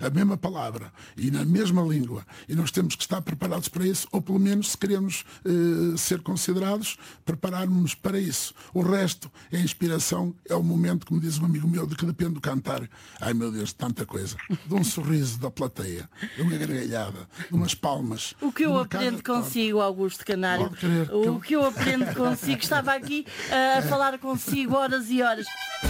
a mesma palavra e na mesma língua. E nós temos que estar preparados para isso, ou pelo menos, se queremos ser considerados, prepararmos-nos para isso. O resto é inspiração, é o momento, como diz um amigo meu, de que depende do cantar. Ai meu Deus, tanta coisa. De um sorriso da plateia, de uma gargalhada, de umas palmas. O que eu aprendo consigo, Augusto Canário, o que eu aprendo consigo, estava aqui a falar consigo horas e horas.